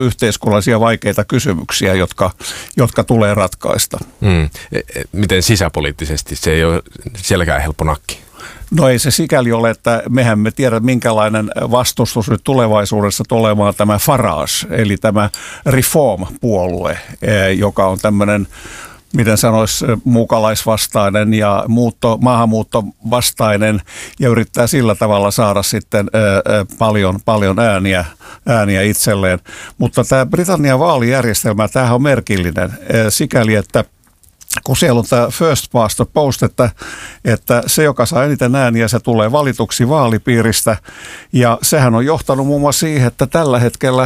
yhteiskunnallisia vaikeita kysymyksiä, jotka tulee ratkaista. Miten sisäpoliittisesti? Se ei ole sielläkään helppo nakki. No ei se sikäli ole, että mehän me tiedä, minkälainen vastustus nyt tulevaisuudessa tulemaan tämä Farage, eli tämä Reform-puolue, joka on tämmöinen, miten sanoisi, muukalaisvastainen ja maahanmuuttovastainen ja yrittää sillä tavalla saada sitten paljon ääniä itselleen. Mutta tämä Britannian vaalijärjestelmä, tämähän on merkillinen sikäli, että kun siellä on tämä first past the post, että se, joka saa eniten ääniä, se tulee valituksi vaalipiiristä. Ja sehän on johtanut muun muassa siihen, että tällä hetkellä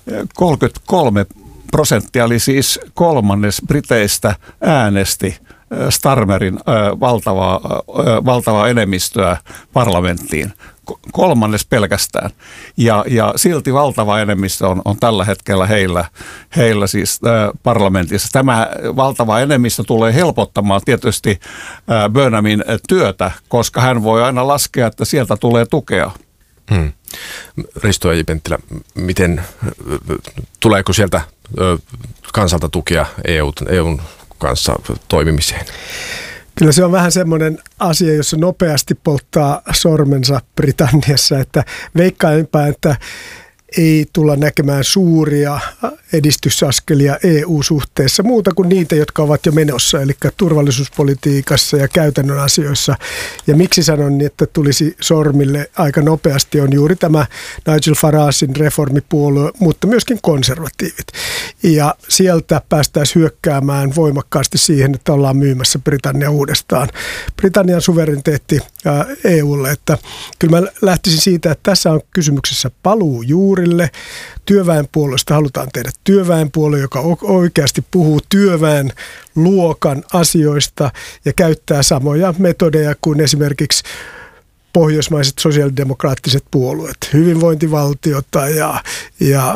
33%, eli siis kolmannes briteistä äänesti Starmerin valtavaa enemmistöä parlamenttiin. Kolmannes pelkästään. Ja silti valtava enemmistö on tällä hetkellä heillä siis parlamentissa. Tämä valtava enemmistö tulee helpottamaan tietysti Burnhamin työtä, koska hän voi aina laskea, että sieltä tulee tukea. Risto Penttila, tuleeko sieltä kansalta tukea EUn kanssa toimimiseen? Kyllä se on vähän semmoinen asia, jossa nopeasti polttaa sormensa Britanniassa, että veikkaanpa, että ei tulla näkemään suuria edistysaskelia EU-suhteessa, muuta kuin niitä, jotka ovat jo menossa, eli turvallisuuspolitiikassa ja käytännön asioissa. Ja miksi sanon, että tulisi sormille aika nopeasti, on juuri tämä Nigel Faragen reformipuolue, mutta myöskin konservatiivit. Ja sieltä päästäisiin hyökkäämään voimakkaasti siihen, että ollaan myymässä Britannia uudestaan. Britannian suvereniteetti EUlle, että kyllä mä lähtisin siitä, että tässä on kysymyksessä paluu juurille. Työväenpuolueesta halutaan tehdä työväenpuolue, joka oikeasti puhuu työväen luokan asioista ja käyttää samoja metodeja kuin esimerkiksi pohjoismaiset sosiaalidemokraattiset puolueet, hyvinvointivaltiota ja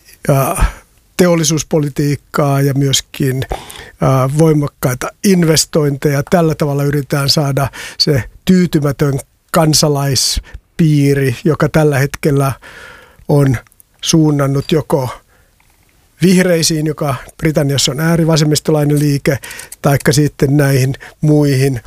teollisuuspolitiikkaa ja myöskin voimakkaita investointeja. Tällä tavalla yritetään saada se tyytymätön kansalaispiiri, joka tällä hetkellä on suunnannut joko vihreisiin, joka Britanniassa on äärivasemmistolainen liike, taikka sitten näihin muihin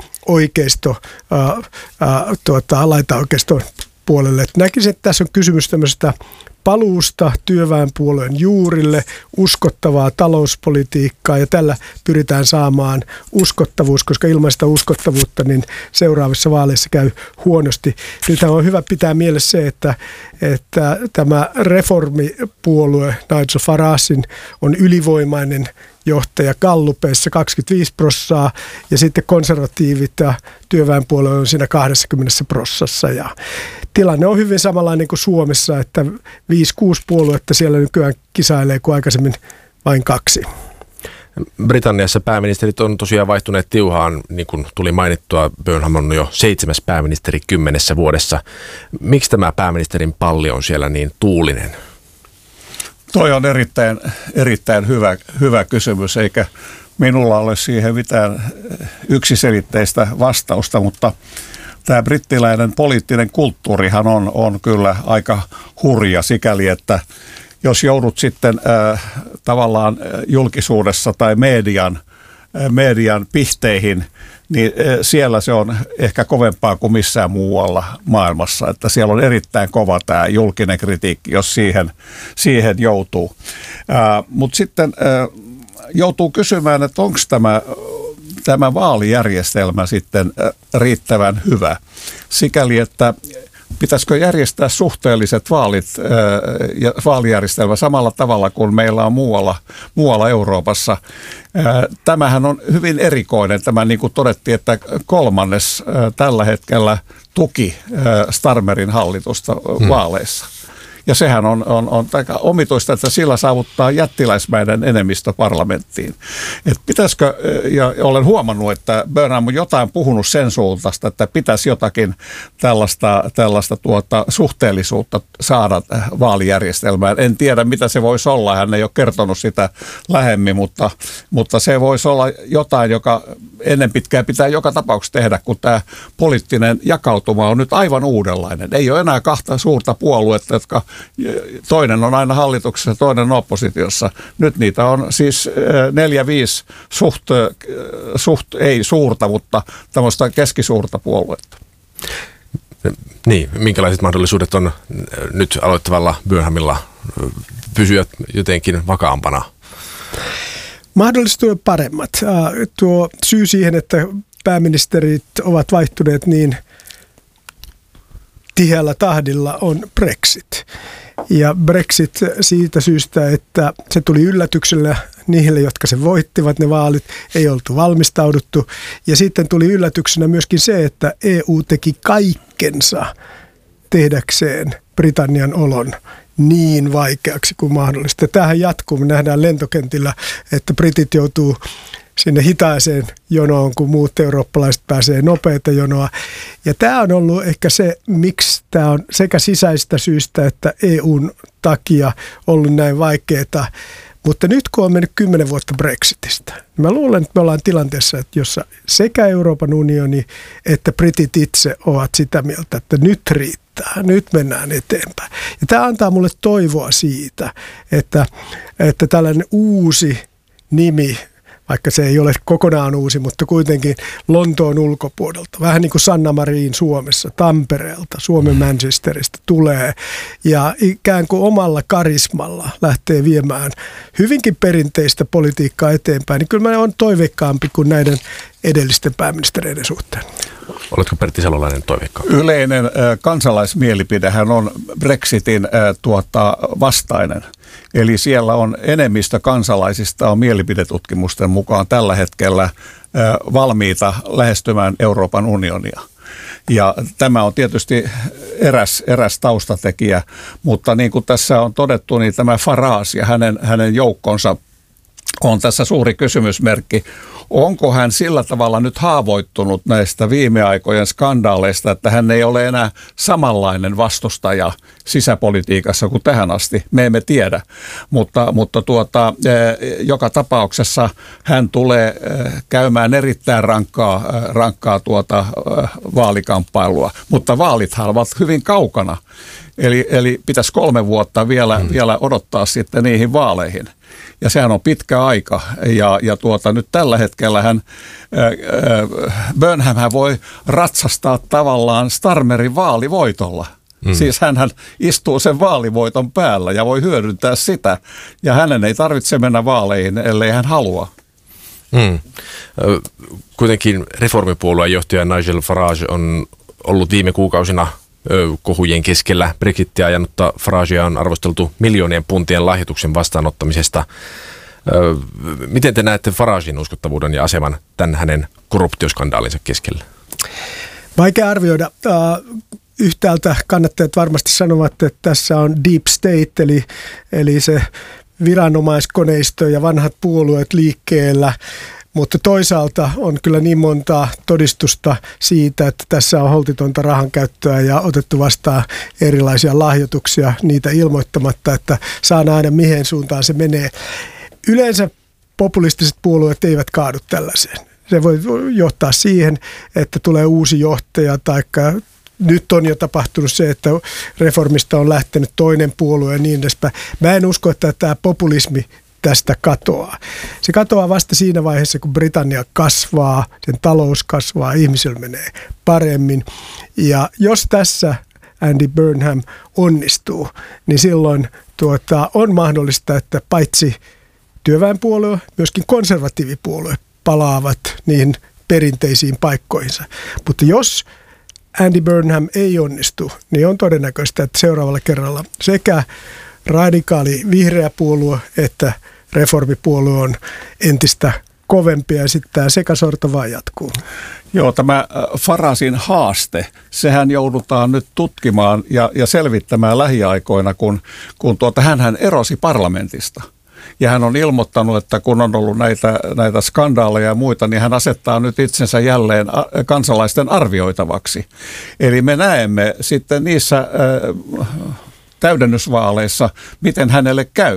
laitaoikeiston puolelle. Näkisin, että tässä on kysymys tämmöisestä paluusta työväenpuolueen juurille, uskottavaa talouspolitiikkaa ja tällä pyritään saamaan uskottavuus, koska ilman sitä uskottavuutta niin seuraavissa vaaleissa käy huonosti. Nyt on hyvä pitää mielessä se, että tämä reformipuolue Nigel Faragen on ylivoimainen johtaja Gallupeissa 25% ja sitten konservatiivit ja työväenpuolue on siinä 20% ja tilanne on hyvin samanlainen kuin Suomessa, että 5-6 puoluetta siellä nykyään kisailee kuin aikaisemmin vain 2. Britanniassa pääministerit on tosiaan vaihtuneet tiuhaan, niin kuin tuli mainittua, Burnham on jo 7. pääministeri 10 vuodessa. Miksi tämä pääministerin palli on siellä niin tuulinen? Toi on erittäin hyvä kysymys, eikä minulla ole siihen mitään yksiselitteistä vastausta, mutta tämä brittiläinen poliittinen kulttuurihan on kyllä aika hurja sikäli, että jos joudut sitten tavallaan julkisuudessa tai median pihteihin, niin siellä se on ehkä kovempaa kuin missään muualla maailmassa. Että siellä on erittäin kova tämä julkinen kritiikki, jos siihen joutuu. Mutta sitten joutuu kysymään, että onko tämä vaalijärjestelmä sitten riittävän hyvä. Sikäli, että pitäisikö järjestää suhteelliset vaalit ja vaalijärjestelmä samalla tavalla kuin meillä on muualla Euroopassa. Tämähän on hyvin erikoinen. Tämä niin kuin todettiin, että kolmannes tällä hetkellä tuki Starmerin hallitusta vaaleissa. Ja sehän on aika omituista, että sillä saavuttaa jättiläismäinen enemmistö parlamenttiin. Et pitäisikö, ja olen huomannut, että Burnham on jotain puhunut sen suuntaista, että pitäisi jotakin tällaista suhteellisuutta saada vaalijärjestelmään. En tiedä, mitä se voisi olla. Hän ei ole kertonut sitä lähemmin, mutta se voisi olla jotain, joka ennen pitkään pitää joka tapauksessa tehdä, kun tämä poliittinen jakautuma on nyt aivan uudenlainen. Ei ole enää 2 suurta puoluetta, jotka toinen on aina hallituksessa, toinen oppositiossa. Nyt niitä on siis 4-5 suht ei suurta, mutta tämmöistä keskisuurta puoluetta. Niin, minkälaiset mahdollisuudet on nyt aloittavalla Burnhamilla pysyä jotenkin vakaampana? Mahdollisuudet paremmat. Tuo syy siihen, että pääministerit ovat vaihtuneet niin tiheällä tahdilla, on Brexit. Ja Brexit siitä syystä, että se tuli yllätyksellä niille, jotka se voittivat ne vaalit, ei oltu valmistauduttu. Ja sitten tuli yllätyksenä myöskin se, että EU teki kaikkensa tehdäkseen Britannian olon niin vaikeaksi kuin mahdollista. Tämähän jatkuu. Me nähdään lentokentillä, että britit joutuu sinne hitaaseen jonoon, kun muut eurooppalaiset pääsee nopeata jonoa. Ja tämä on ollut ehkä se, miksi tämä on sekä sisäistä syistä että EUn takia ollut näin vaikeaa. Mutta nyt kun on mennyt 10 vuotta Brexitistä, niin mä luulen, että me ollaan tilanteessa, että jossa sekä Euroopan unioni että britit itse ovat sitä mieltä, että nyt riittää, nyt mennään eteenpäin. Ja tämä antaa mulle toivoa siitä, että tällainen uusi nimi, vaikka se ei ole kokonaan uusi, mutta kuitenkin Lontoon ulkopuolelta, vähän niin kuin Sanna Marin Suomessa, Tampereelta, Suomen Manchesterista tulee ja ikään kuin omalla karismalla lähtee viemään hyvinkin perinteistä politiikkaa eteenpäin, niin kyllä mä olen toiveikkaampi kuin näiden edellisten pääministereiden suhteen. Oletko Pertti Salolainen toiveikkaampi? Yleinen kansalaismielipidehän on Brexitin vastainen. Eli siellä on enemmistö kansalaisista on mielipidetutkimusten mukaan tällä hetkellä valmiita lähestymään Euroopan unionia. Ja tämä on tietysti eräs taustatekijä, mutta niin kuin tässä on todettu, niin tämä Farage ja hänen joukkonsa on tässä suuri kysymysmerkki. Onko hän sillä tavalla nyt haavoittunut näistä viime aikojen skandaaleista, että hän ei ole enää samanlainen vastustaja sisäpolitiikassa kuin tähän asti? Me emme tiedä, mutta joka tapauksessa hän tulee käymään erittäin rankkaa vaalikamppailua, mutta vaalithan ovat hyvin kaukana. Eli pitäisi 3 vuotta vielä odottaa sitten niihin vaaleihin. Ja sehän on pitkä aika. Ja nyt tällä hetkellä Burnham voi ratsastaa tavallaan Starmerin vaalivoitolla. Siis hänhän istuu sen vaalivoiton päällä ja voi hyödyntää sitä. Ja hänen ei tarvitse mennä vaaleihin, ellei hän halua. Kuitenkin reformipuolueen johtaja Nigel Farage on ollut viime kuukausina kohujen keskellä Brexitia ajanutta. Faragea on arvosteltu miljoonien puntien lahjoituksen vastaanottamisesta. Miten te näette Faragen uskottavuuden ja aseman tämän hänen korruptioskandaalinsa keskellä? Vaikea arvioida. Yhtäältä kannattajat varmasti sanovat, että tässä on deep state, eli se viranomaiskoneisto ja vanhat puolueet liikkeellä. Mutta toisaalta on kyllä niin monta todistusta siitä, että tässä on holtitonta rahankäyttöä ja otettu vastaan erilaisia lahjoituksia niitä ilmoittamatta, että saa nähdä mihin suuntaan se menee. Yleensä populistiset puolueet eivät kaadu tällaiseen. Se voi johtaa siihen, että tulee uusi johtaja tai nyt on jo tapahtunut se, että reformista on lähtenyt toinen puolue ja niin edespäin. Mä en usko, että tämä populismi tästä katoaa. Se katoaa vasta siinä vaiheessa, kun Britannia kasvaa, sen talous kasvaa, ihmisillä menee paremmin. Ja jos tässä Andy Burnham onnistuu, niin silloin on mahdollista, että paitsi työväenpuolue, myöskin konservatiivipuolue palaavat niihin perinteisiin paikkoihinsa. Mutta jos Andy Burnham ei onnistu, niin on todennäköistä, että seuraavalla kerralla sekä radikaali vihreä puolue että reformipuolue on entistä kovempia ja sitten tämä sekasorto vaan jatkuu. Joo, tämä Faragen haaste, sehän joudutaan nyt tutkimaan ja selvittämään lähiaikoina, kun hänhän erosi parlamentista. Ja hän on ilmoittanut, että kun on ollut näitä skandaaleja ja muita, niin hän asettaa nyt itsensä jälleen kansalaisten arvioitavaksi. Eli me näemme sitten niissä täydennysvaaleissa, miten hänelle käy.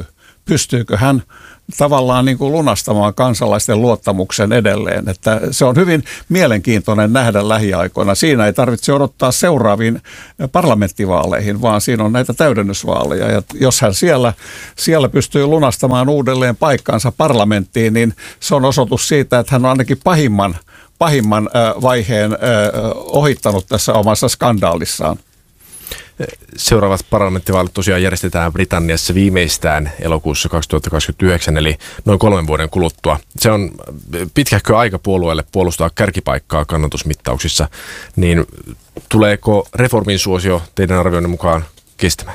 pystyykö hän tavallaan niin kuin lunastamaan kansalaisten luottamuksen edelleen. Että se on hyvin mielenkiintoinen nähdä lähiaikoina. Siinä ei tarvitse odottaa seuraaviin parlamenttivaaleihin, vaan siinä on näitä täydennysvaaleja. Ja jos hän siellä pystyy lunastamaan uudelleen paikkaansa parlamenttiin, niin se on osoitus siitä, että hän on ainakin pahimman vaiheen ohittanut tässä omassa skandaalissaan. Seuraavat parlamenttivaalit tosiaan järjestetään Britanniassa viimeistään elokuussa 2029, eli noin 3 vuoden kuluttua. Se on pitkähkö aika puolueelle puolustaa kärkipaikkaa kannatusmittauksissa, niin tuleeko reformin suosio teidän arvioinnin mukaan kestämään?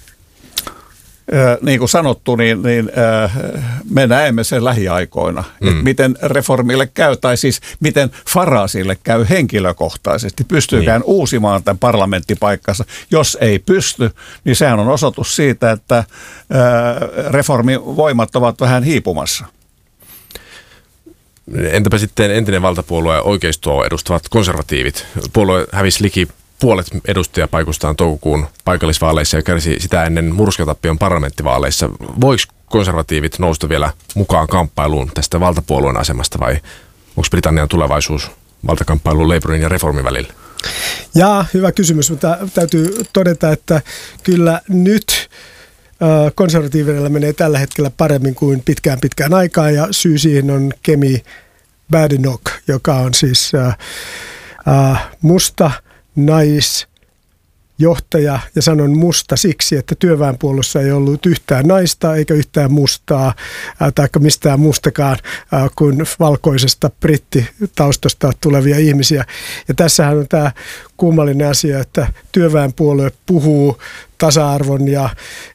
Niin kuin sanottu, niin me näemme sen lähiaikoina, että miten reformille käy, tai siis miten Faragelle käy henkilökohtaisesti. Pystyykään uusimaan tämän parlamenttipaikkansa. Jos ei pysty, niin sehän on osoitus siitä, että reformivoimat ovat vähän hiipumassa. Entäpä sitten entinen valtapuolue oikeistoa edustavat konservatiivit? Puolue hävisi liki puolet edustajapaikoistaan toukokuun paikallisvaaleissa ja kärsi sitä ennen murskatappion parlamenttivaaleissa. Voiko konservatiivit nousta vielä mukaan kamppailuun tästä valtapuolueen asemasta vai onko Britannian tulevaisuus valtakamppailuun Labourin ja reformin välillä? Jaa, hyvä kysymys, mutta täytyy todeta, että kyllä nyt konservatiiveilla menee tällä hetkellä paremmin kuin pitkään aikaan ja syy siihen on Kemi Badenoch, joka on siis musta naisjohtaja, ja sanon musta siksi, että työväenpuolueessa ei ollut yhtään naista eikä yhtään mustaa tai mistään mustakaan kuin valkoisesta brittitaustasta tulevia ihmisiä. Ja tässähän on tämä kummallinen asia, että työväenpuolue puhuu tasa-arvon ja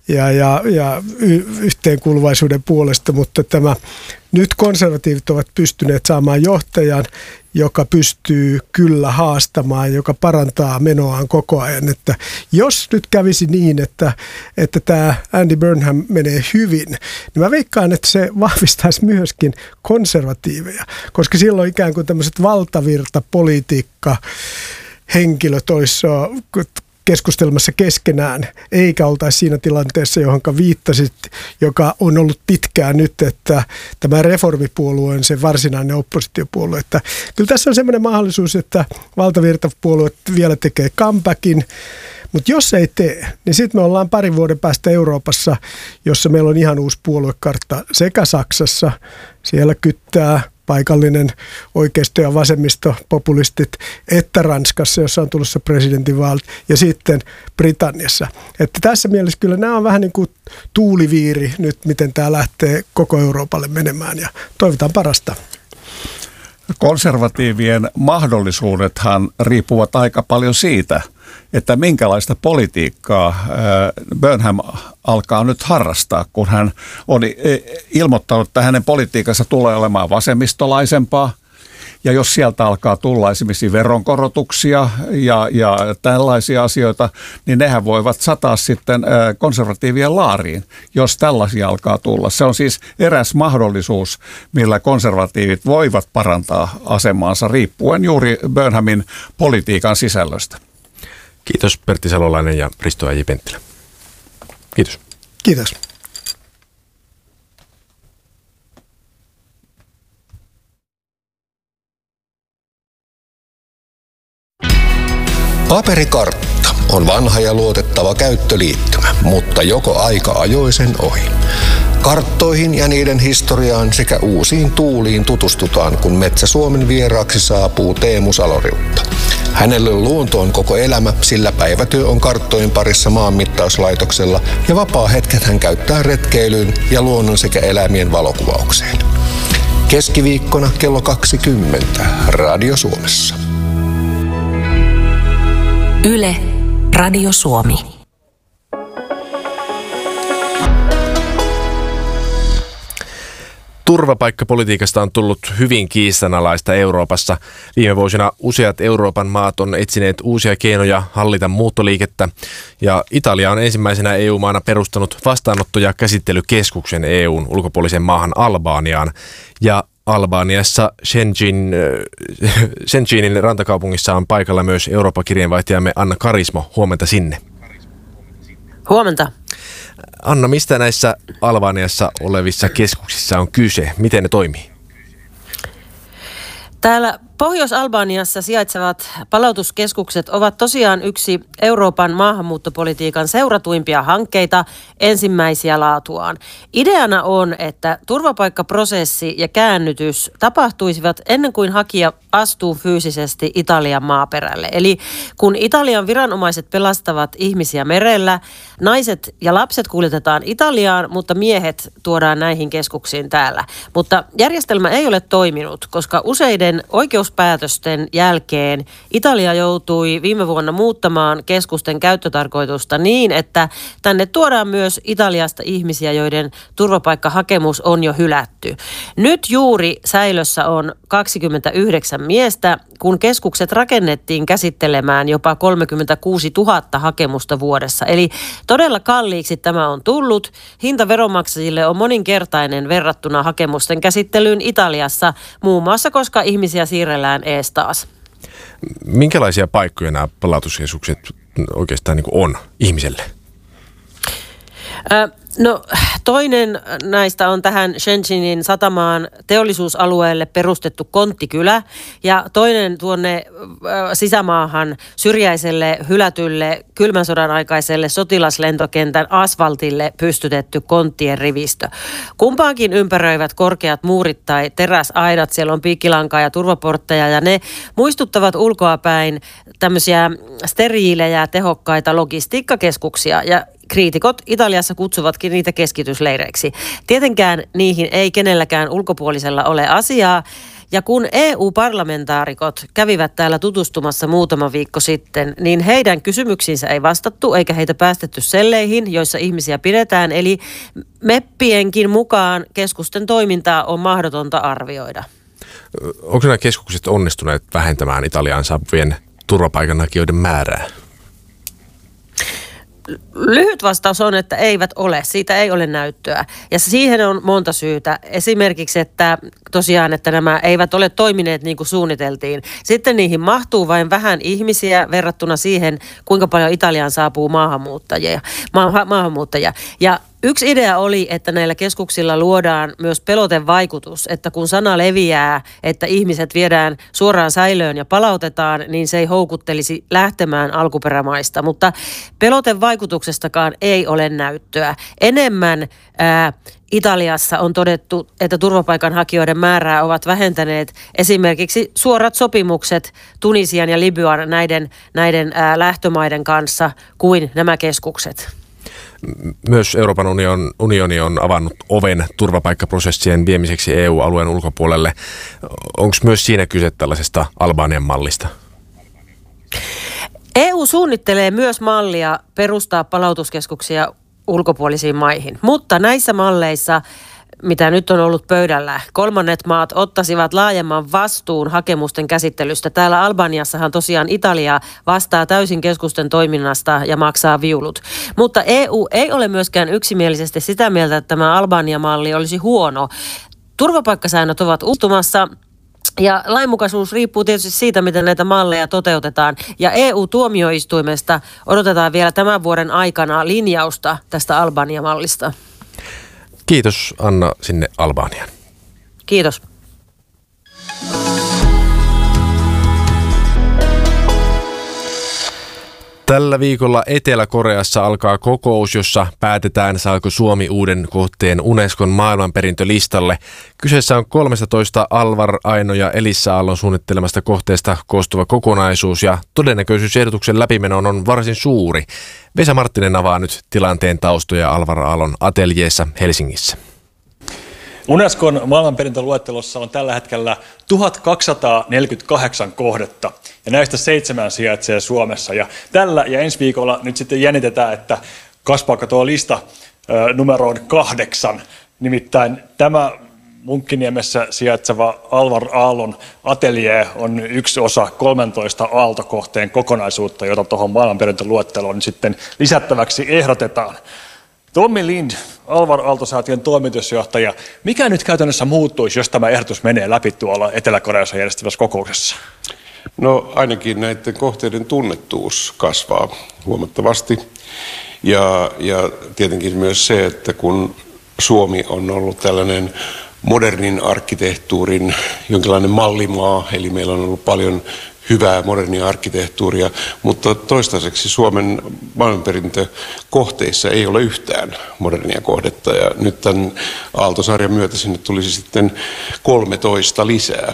yhteenkuuluvaisuuden puolesta, mutta nyt konservatiivit ovat pystyneet saamaan johtajan, joka pystyy kyllä haastamaan, joka parantaa menoaan koko ajan. Että jos nyt kävisi niin, että tämä Andy Burnham menee hyvin, niin mä veikkaan, että se vahvistaisi myöskin konservatiiveja, koska silloin ikään kuin tämmöiset valtavirtapolitiikka henkilöt olisi keskustelmassa keskenään, eikä oltaisi siinä tilanteessa, johon viittasit, joka on ollut pitkään nyt, että tämä reformipuolue on se varsinainen oppositiopuolue. Että kyllä tässä on semmoinen mahdollisuus, että valtavirtapuolue vielä tekee comebackin, mutta jos ei tee, niin sitten me ollaan 2 vuoden päästä Euroopassa, jossa meillä on ihan uusi puoluekartta sekä Saksassa, siellä kyttää paikallinen oikeisto- ja vasemmistopopulistit, että Ranskassa, jossa on tulossa presidentinvaalit, ja sitten Britanniassa. Että tässä mielessä kyllä nämä on vähän niin kuin tuuliviiri nyt, miten tämä lähtee koko Euroopalle menemään, ja toivotaan parasta. Konservatiivien mahdollisuudethan riippuvat aika paljon siitä, että minkälaista politiikkaa Burnham alkaa nyt harrastaa, kun hän on ilmoittanut, että hänen politiikansa tulee olemaan vasemmistolaisempaa. Ja jos sieltä alkaa tulla esimerkiksi veronkorotuksia ja tällaisia asioita, niin nehän voivat sataa sitten konservatiivien laariin, jos tällaisia alkaa tulla. Se on siis eräs mahdollisuus, millä konservatiivit voivat parantaa asemaansa riippuen juuri Burnhamin politiikan sisällöstä. Kiitos Pertti Salolainen ja Risto Äijä-Penttilä. Kiitos. Kiitos. Paperikartta on vanha ja luotettava käyttöliittymä, mutta joko aika ajoi sen ohi. Karttoihin ja niiden historiaan sekä uusiin tuuliin tutustutaan, kun Metsä Suomen vieraaksi saapuu Teemu Saloriutta. Hänelle luonto on koko elämä, sillä päivätyö on karttojen parissa maanmittauslaitoksella ja vapaa-hetket hän käyttää retkeilyyn ja luonnon sekä eläimien valokuvaukseen. Keskiviikkona kello 20 Radio Suomessa. Yle, Radio Suomi. Turvapaikkapolitiikasta on tullut hyvin kiistanalaista Euroopassa. Viime vuosina useat Euroopan maat on etsineet uusia keinoja hallita muuttoliikettä. Ja Italia on ensimmäisenä EU-maana perustanut vastaanotto- ja käsittelykeskuksen EUn ulkopuolisen maahan Albaniaan. Ja Albaniassa Shenzhenin rantakaupungissa on paikalla myös Euroopan kirjeenvaihtajamme Anna Karismo. Huomenta sinne. Huomenta. Anna, mistä näissä Albaniassa olevissa keskuksissa on kyse? Miten ne toimii? Täällä Pohjois-Albaniassa sijaitsevat palautuskeskukset ovat tosiaan yksi Euroopan maahanmuuttopolitiikan seuratuimpia hankkeita, ensimmäisiä laatuaan. Ideana on, että turvapaikkaprosessi ja käännytys tapahtuisivat ennen kuin hakija astuu fyysisesti Italian maaperälle. Eli kun Italian viranomaiset pelastavat ihmisiä merellä, naiset ja lapset kuljetetaan Italiaan, mutta miehet tuodaan näihin keskuksiin täällä. Mutta järjestelmä ei ole toiminut, koska useiden oikeuspäätösten jälkeen Italia joutui viime vuonna muuttamaan keskusten käyttötarkoitusta niin, että tänne tuodaan myös Italiasta ihmisiä, joiden turvapaikkahakemus on jo hylätty. Nyt juuri säilössä on 29 miestä, kun keskukset rakennettiin käsittelemään jopa 36 000 hakemusta vuodessa. Eli todella kalliiksi tämä on tullut. Hinta veronmaksajille on moninkertainen verrattuna hakemusten käsittelyyn Italiassa, muun muassa koska ihmisiä siirrellään ees taas. Minkälaisia paikkoja nämä palautuskeskukset oikeastaan niin kuin on ihmiselle? No toinen näistä on tähän Shenzhenin satamaan teollisuusalueelle perustettu konttikylä ja toinen tuonne sisämaahan syrjäiselle hylätylle kylmän sodan aikaiselle sotilaslentokentän asfaltille pystytetty konttien rivistö. Kumpaankin ympäröivät korkeat muurit tai teräsaidat, siellä on piikkilankaa ja turvaportteja ja ne muistuttavat ulkoapäin tämmöisiä steriilejä tehokkaita logistiikkakeskuksia ja kriitikot Italiassa kutsuvatkin niitä keskitysleireiksi. Tietenkään niihin ei kenelläkään ulkopuolisella ole asiaa. Ja kun EU-parlamentaarikot kävivät täällä tutustumassa muutama viikko sitten, niin heidän kysymyksiinsä ei vastattu eikä heitä päästetty selleihin, joissa ihmisiä pidetään. Eli meppienkin mukaan keskusten toimintaa on mahdotonta arvioida. Onko nämä keskukset onnistuneet vähentämään Italiaan saapuvien turvapaikanhakijoiden määrää? Lyhyt vastaus on, että eivät ole. Siitä ei ole näyttöä. Ja siihen on monta syytä. Esimerkiksi, että tosiaan, että nämä eivät ole toimineet niin kuin suunniteltiin. Sitten niihin mahtuu vain vähän ihmisiä verrattuna siihen, kuinka paljon Italiaan saapuu maahanmuuttajia. Ja yksi idea oli, että näillä keskuksilla luodaan myös pelotevaikutus, että kun sana leviää, että ihmiset viedään suoraan säilöön ja palautetaan, niin se ei houkuttelisi lähtemään alkuperämaista. Mutta pelotevaikutuksestakaan ei ole näyttöä. Enemmän Italiassa on todettu, että turvapaikanhakijoiden määrää ovat vähentäneet esimerkiksi suorat sopimukset Tunisian ja Libyan näiden lähtömaiden kanssa kuin nämä keskukset. Myös Euroopan unioni on avannut oven turvapaikkaprosessien viemiseksi EU-alueen ulkopuolelle. Onko myös siinä kyse tällaisesta Albanian mallista? EU suunnittelee myös mallia perustaa palautuskeskuksia ulkopuolisiin maihin, mutta näissä malleissa, mitä nyt on ollut pöydällä, kolmannet maat ottaisivat laajemman vastuun hakemusten käsittelystä. Täällä Albaniassahan tosiaan Italia vastaa täysin keskusten toiminnasta ja maksaa viulut. Mutta EU ei ole myöskään yksimielisesti sitä mieltä, että tämä Albania-malli olisi huono. Turvapaikkasäännöt ovat uustumassa. Ja lainmukaisuus riippuu tietysti siitä, miten näitä malleja toteutetaan. Ja EU-tuomioistuimesta odotetaan vielä tämän vuoden aikana linjausta tästä Albania-mallista. Kiitos Anna sinne Albaniaan. Kiitos. Tällä viikolla Etelä-Koreassa alkaa kokous, jossa päätetään, saako Suomi uuden kohteen Unescon maailmanperintölistalle. Kyseessä on 13 Alvar, Aino ja Elissa Aallon suunnittelemasta kohteesta koostuva kokonaisuus ja todennäköisyys ehdotuksen läpimenoon on varsin suuri. Vesa Marttinen avaa nyt tilanteen taustoja Alvar Aallon ateljeessa Helsingissä. Unescon maailmanperintöluettelossa on tällä hetkellä 1248 kohdetta ja näistä 7 sijaitsee Suomessa. Ja tällä ja ensi viikolla nyt sitten jännitetään, että kasvaako tuo lista numeroon 8. Nimittäin tämä Munkkiniemessä sijaitseva Alvar Aallon ateljee on yksi osa 13 aaltokohteen kokonaisuutta, jota tuohon maailmanperintöluetteloon sitten lisättäväksi ehdotetaan. Tommi Lind, Alvar Aalto-säätiön toimitusjohtaja. Mikä nyt käytännössä muuttuisi, jos tämä ehdotus menee läpi tuolla Etelä-Koreassa järjestävässä kokouksessa? No ainakin näiden kohteiden tunnettuus kasvaa huomattavasti. Ja tietenkin myös se, että kun Suomi on ollut tällainen modernin arkkitehtuurin jonkinlainen mallimaa, eli meillä on ollut paljon hyvää modernia arkkitehtuuria, mutta toistaiseksi Suomen maailmanperintökohteissa ei ole yhtään modernia kohdetta. Ja nyt tämän Aalto-sarjan myötä sinne tulisi sitten 13 lisää.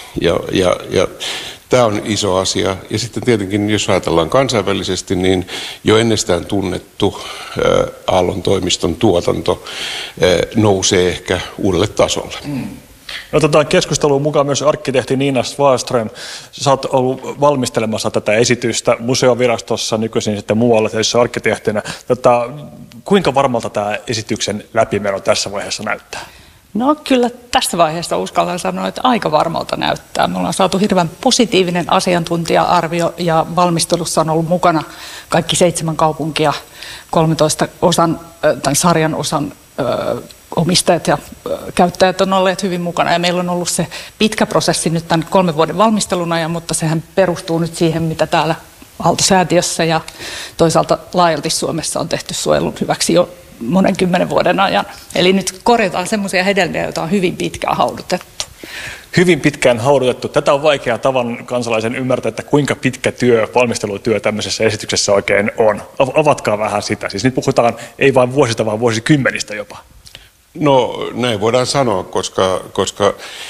Ja tämä on iso asia. Ja sitten tietenkin, jos ajatellaan kansainvälisesti, niin jo ennestään tunnettu Aallon toimiston tuotanto nousee ehkä uudelle tasolle. Otetaan keskusteluun mukaan myös arkkitehti Nina Swarström. Sä oot ollut valmistelemassa tätä esitystä museovirastossa, nykyisin sitten muualla töissä arkkitehtinä. Kuinka varmalta tämä esityksen läpimeno tässä vaiheessa näyttää? No kyllä tässä vaiheessa uskallan sanoa, että aika varmalta näyttää. Me ollaan saatu hirveän positiivinen asiantuntija-arvio ja valmistelussa on ollut mukana kaikki 7 kaupunkia, 13 sarjan osan omistajat ja käyttäjät on olleet hyvin mukana ja meillä on ollut se pitkä prosessi nyt tämän 3 vuoden valmistelun ajan, mutta sehän perustuu nyt siihen, mitä täällä Aalto-säätiössä ja toisaalta laajalti Suomessa on tehty suojelun hyväksi jo monen 10 vuoden ajan. Eli nyt korjataan semmoisia hedelmiä, joita on hyvin pitkään haudutettu. Hyvin pitkään haudutettu. Tätä on vaikea tavan kansalaisen ymmärtää, että kuinka pitkä valmistelutyö tämmöisessä esityksessä oikein on. Avatkaa vähän sitä. Siis nyt puhutaan ei vain vuosista, vaan vuosikymmenistä jopa. No näin voidaan sanoa, koska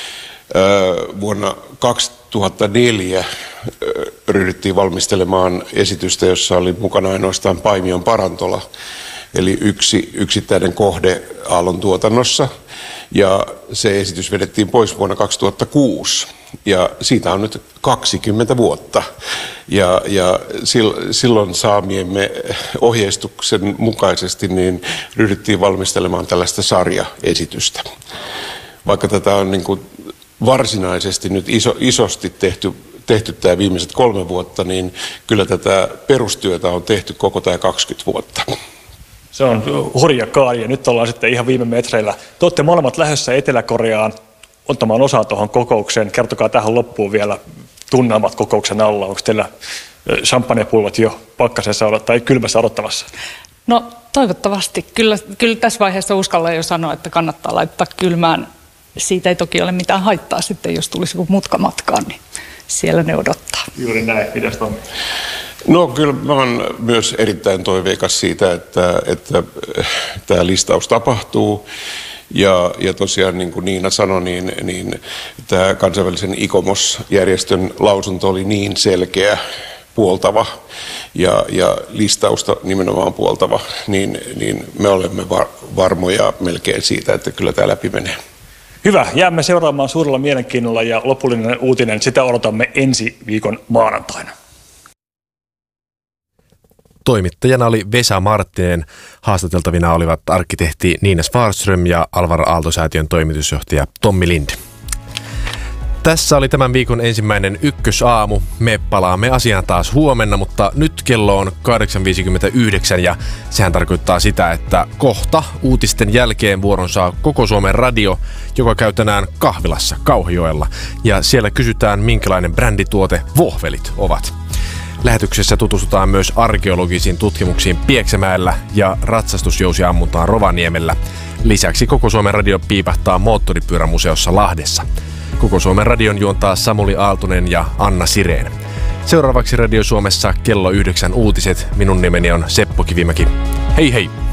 vuonna 2004 ryhdyttiin valmistelemaan esitystä, jossa oli mukana ainoastaan Paimion Parantola, eli yksi yksittäinen kohde Aallon tuotannossa. Ja se esitys vedettiin pois vuonna 2006 ja siitä on nyt 20 vuotta. Ja silloin saamiemme ohjeistuksen mukaisesti niin ryhdyttiin valmistelemaan tällaista sarjaesitystä. Vaikka tätä on niin kuin varsinaisesti nyt isosti tehty tämä viimeiset 3 vuotta, niin kyllä tätä perustyötä on tehty koko tämä 20 vuotta. Se on hurja kaari ja nyt ollaan sitten ihan viime metreillä. Te olette molemmat lähdössä Etelä-Koreaan ottamaan osaa tuohon kokoukseen. Kertokaa tähän loppuun vielä tunnelmat kokouksen alla. Onko teillä champagnepullot jo pakkasessa tai kylmässä odottavassa? No toivottavasti. Kyllä tässä vaiheessa uskallan jo sanoa, että kannattaa laittaa kylmään. Siitä ei toki ole mitään haittaa sitten, jos tulisi joku mutka matkaan, niin siellä ne odottaa. Juuri näin. Mitäs Tommi? No kyllä mä oon myös erittäin toiveikas siitä, että tämä listaus tapahtuu. Ja tosiaan niin kuin Niina sanoi, niin tämä kansainvälisen ICOMOS-järjestön lausunto oli niin selkeä, puoltava ja listausta nimenomaan puoltava, niin me olemme varmoja melkein siitä, että kyllä tämä läpi menee. Hyvä, jäämme seuraamaan suurella mielenkiinnolla ja lopullinen uutinen, sitä odotamme ensi viikon maanantaina. Toimittajana oli Vesa Marttinen, haastateltavina olivat arkkitehti Nina Swarström ja Alvar Aalto-säätiön toimitusjohtaja Tommi Lind. Tässä oli tämän viikon ensimmäinen Ykkösaamu. Me palaamme asiaan taas huomenna, mutta nyt kello on 8.59 ja sehän tarkoittaa sitä, että kohta uutisten jälkeen vuoron saa Koko Suomen Radio, joka käy tänään kahvilassa Kauhajoella. Ja siellä kysytään, minkälainen brändituote vohvelit ovat. Lähetyksessä tutustutaan myös arkeologisiin tutkimuksiin Pieksämäellä ja ratsastusjousi ammuntaan Rovaniemellä. Lisäksi Koko Suomen Radio piipahtaa Moottoripyörämuseossa Lahdessa. Koko Suomen radion juontaa Samuli Aaltonen ja Anna Sirén. Seuraavaksi Radio Suomessa kello 9 uutiset. Minun nimeni on Seppo Kivimäki. Hei hei!